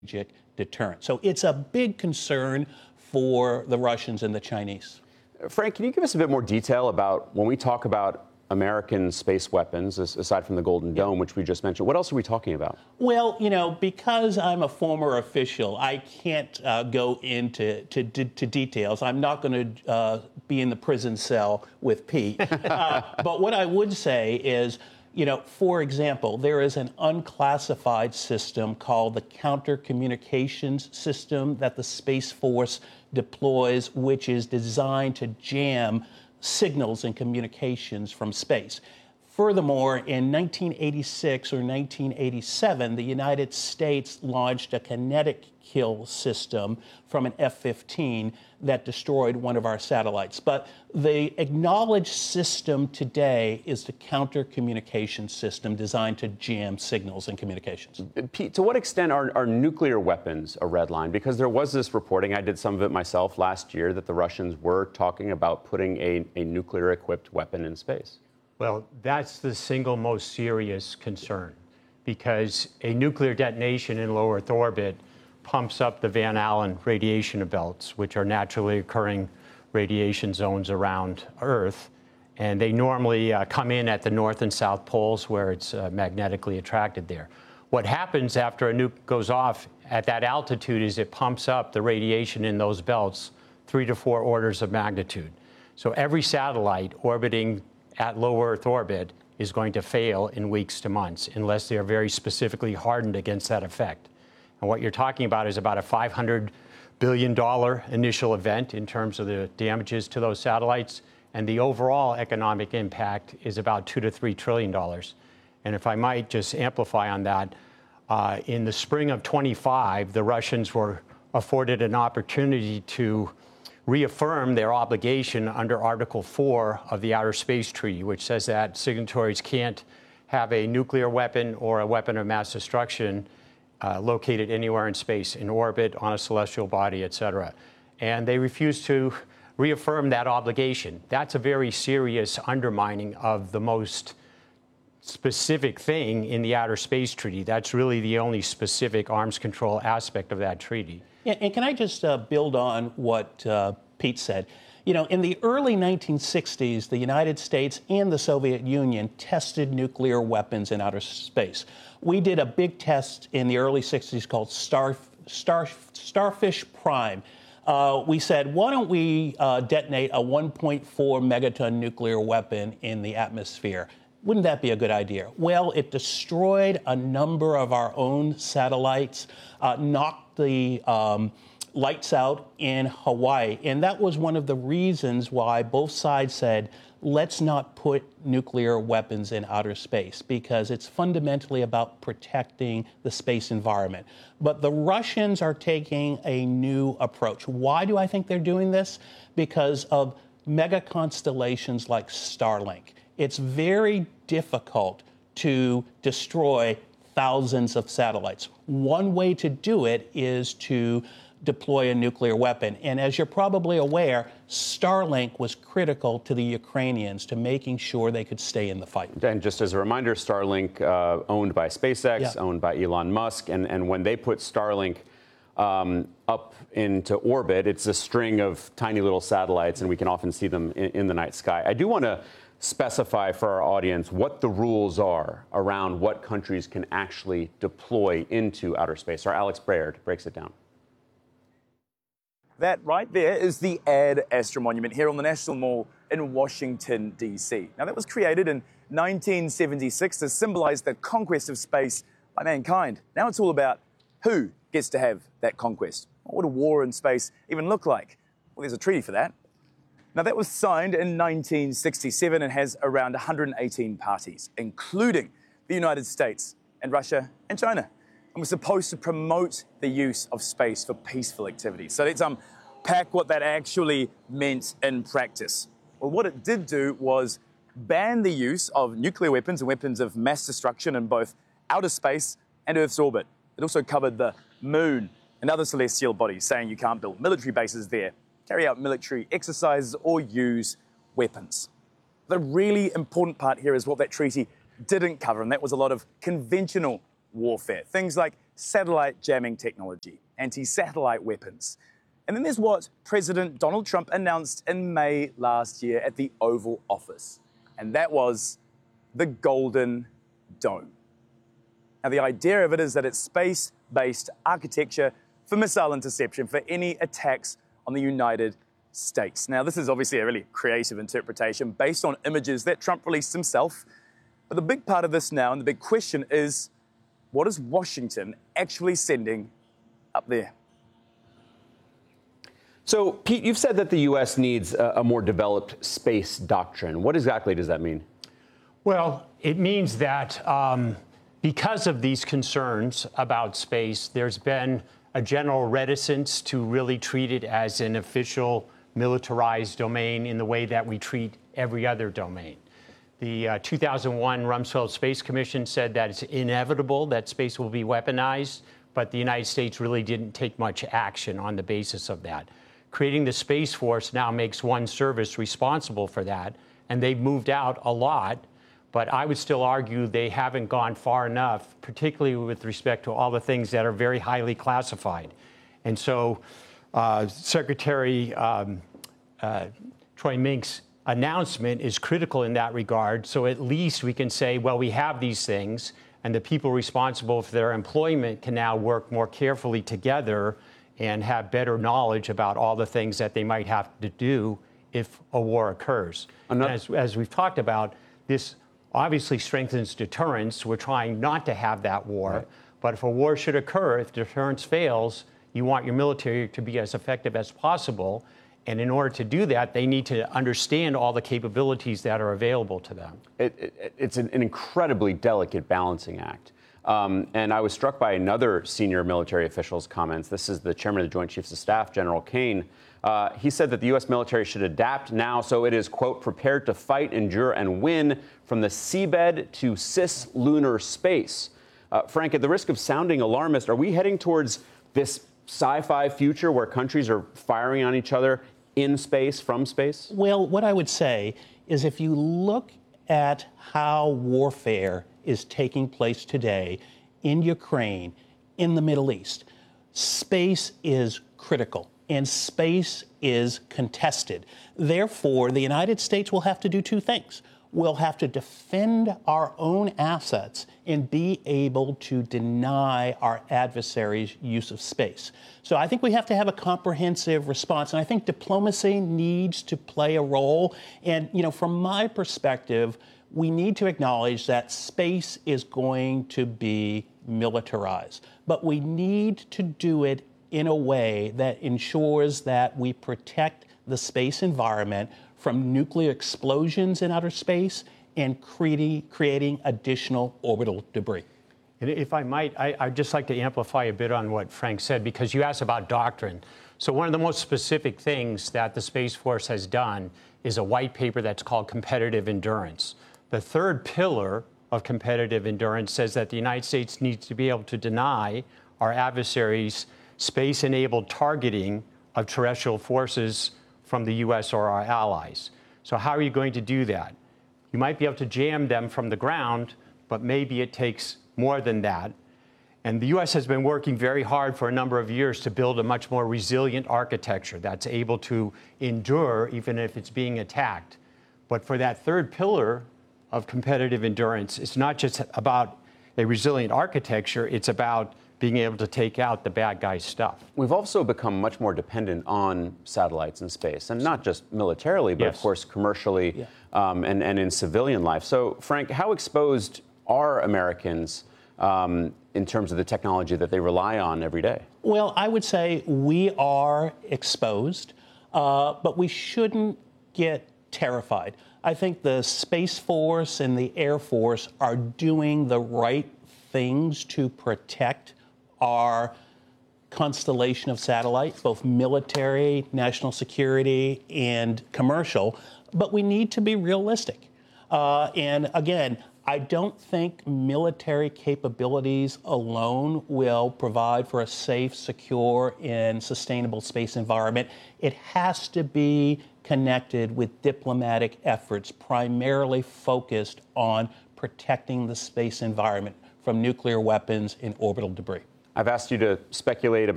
deterrent. So it's a big concern for the Russians and the Chinese. Frank, can you give us a bit more detail about when we talk about American space weapons, aside from the Golden Dome, which we just mentioned, what else are we talking about? Well, because I'm a former official, I can't go into details. I'm not going to be in the prison cell with Pete. But what I would say is, for example, there is an unclassified system called the Counter Communications System that the Space Force deploys, which is designed to jam signals and communications from space. Furthermore, in 1986 or 1987, the United States launched a kinetic kill system from an F-15 that destroyed one of our satellites. But the acknowledged system today is the counter communication system designed to jam signals and communications. Pete, to what extent are nuclear weapons a red line? Because there was this reporting, I did some of it myself last year, that the Russians were talking about putting a nuclear-equipped weapon in space. Well, that's the single most serious concern, because a nuclear detonation in low Earth orbit pumps up the Van Allen radiation belts, which are naturally occurring radiation zones around Earth. And they normally come in at the north and south poles where it's magnetically attracted there. What happens after a nuke goes off at that altitude is it pumps up the radiation in those belts 3 to 4 orders of magnitude. So every satellite orbiting at low Earth orbit is going to fail in weeks to months unless they are very specifically hardened against that effect. And what you're talking about is about a $500 billion initial event in terms of the damages to those satellites, and the overall economic impact is about $2 to $3 trillion. And if I might just amplify on that, in the spring of 25, the Russians were afforded an opportunity to reaffirm their obligation under Article 4 of the Outer Space Treaty, which says that signatories can't have a nuclear weapon or a weapon of mass destruction located anywhere in space, in orbit, on a celestial body, et cetera. And they refused to reaffirm that obligation. That's a very serious undermining of the most specific thing in the Outer Space Treaty. That's really the only specific arms control aspect of that treaty. Yeah, and can I just build on what Pete said? In the early 1960s, the United States and the Soviet Union tested nuclear weapons in outer space. We did a big test in the early 60s called Starfish Prime. We said, why don't we detonate a 1.4 megaton nuclear weapon in the atmosphere? Wouldn't that be a good idea? Well, it destroyed a number of our own satellites, knocked the lights out in Hawaii. And that was one of the reasons why both sides said, let's not put nuclear weapons in outer space, because it's fundamentally about protecting the space environment. But the Russians are taking a new approach. Why do I think they're doing this? Because of mega constellations like Starlink. It's very difficult to destroy thousands of satellites. One way to do it is to deploy a nuclear weapon. And as you're probably aware, Starlink was critical to the Ukrainians to making sure they could stay in the fight. And just as a reminder, Starlink owned by SpaceX, owned by Elon Musk, and when they put Starlink up into orbit, it's a string of tiny little satellites, and we can often see them in the night sky. I do want to specify for our audience what the rules are around what countries can actually deploy into outer space. Our Alex Brayer breaks it down. That right there is the Ad Astra Monument here on the National Mall in Washington, D.C. Now, that was created in 1976 to symbolize the conquest of space by mankind. Now it's all about who gets to have that conquest. What would a war in space even look like? Well, there's a treaty for that. Now, that was signed in 1967 and has around 118 parties, including the United States and Russia and China. And was supposed to promote the use of space for peaceful activities. So let's unpack what that actually meant in practice. Well, what it did do was ban the use of nuclear weapons and weapons of mass destruction in both outer space and Earth's orbit. It also covered the moon and other celestial bodies, saying you can't build military bases there, carry out military exercises, or use weapons. The really important part here is what that treaty didn't cover, and that was a lot of conventional warfare. Things like satellite jamming technology, anti-satellite weapons. And then there's what President Donald Trump announced in May last year at the Oval Office, and that was the Golden Dome. Now, the idea of it is that it's space-based architecture for missile interception for any attacks on the United States. Now, this is obviously a really creative interpretation based on images that Trump released himself. But the big part of this now, and the big question is, what is Washington actually sending up there? So, Pete, you've said that the U.S. needs a more developed space doctrine. What exactly does that mean? Well, it means that because of these concerns about space, there's been a general reticence to really treat it as an official militarized domain in the way that we treat every other domain. The 2001 Rumsfeld Space Commission said that it's inevitable that space will be weaponized, but the United States really didn't take much action on the basis of that. Creating the Space Force now makes one service responsible for that, and they've moved out a lot, but I would still argue they haven't gone far enough, particularly with respect to all the things that are very highly classified. And so Secretary Troy Mink's announcement is critical in that regard. So at least we can say, well, we have these things, and the people responsible for their employment can now work more carefully together and have better knowledge about all the things that they might have to do if a war occurs. And as we've talked about, this obviously strengthens deterrence. We're trying not to have that war. Right. But if a war should occur, if deterrence fails, you want your military to be as effective as possible. And in order to do that, they need to understand all the capabilities that are available to them. It's an incredibly delicate balancing act. And I was struck by another senior military official's comments. This is the chairman of the Joint Chiefs of Staff, General Kane. He said that the U.S. military should adapt now so it is, quote, prepared to fight, endure, and win from the seabed to cislunar space. Frank, at the risk of sounding alarmist, are we heading towards this sci-fi future where countries are firing on each other in space, from space? Well, what I would say is if you look at how warfare is taking place today in Ukraine, in the Middle East, space is critical and space is contested. Therefore, the United States will have to do two things. We'll have to defend our own assets and be able to deny our adversaries' use of space. So I think we have to have a comprehensive response, and I think diplomacy needs to play a role. And, from my perspective, we need to acknowledge that space is going to be militarized, but we need to do it in a way that ensures that we protect the space environment from nuclear explosions in outer space and creating additional orbital debris. And if I might, I'd just like to amplify a bit on what Frank said, because you asked about doctrine. So one of the most specific things that the Space Force has done is a white paper that's called Competitive Endurance. The third pillar of competitive endurance says that the United States needs to be able to deny our adversaries space-enabled targeting of terrestrial forces from the U.S. or our allies. So how are you going to do that? You might be able to jam them from the ground, but maybe it takes more than that. And the U.S. has been working very hard for a number of years to build a much more resilient architecture that's able to endure even if it's being attacked. But for that third pillar of competitive endurance, it's not just about a resilient architecture, it's about being able to take out the bad guy's stuff. We've also become much more dependent on satellites in space, and not just militarily, but yes, of course commercially, and in civilian life. So, Frank, how exposed are Americans in terms of the technology that they rely on every day? Well, I would say we are exposed, but we shouldn't get terrified. I think the Space Force and the Air Force are doing the right things to protect our constellation of satellites, both military, national security, and commercial. But we need to be realistic. And again, I don't think military capabilities alone will provide for a safe, secure, and sustainable space environment. It has to be connected with diplomatic efforts primarily focused on protecting the space environment from nuclear weapons and orbital debris. I've asked you to speculate about